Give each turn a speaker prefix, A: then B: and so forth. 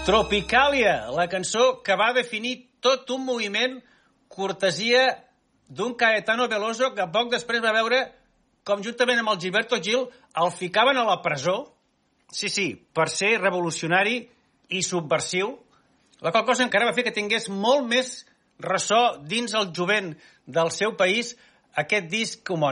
A: Tropicàlia, la cançó que va definir tot un moviment, cortesia d'un Caetano Veloso que poc després va veure com juntament amb el Gilberto Gil el ficaven a la presó, sí, per ser revolucionari i subversiu, la qual cosa encara va fer que tingués molt més ressò dins el jovent del seu país aquest disc homònim.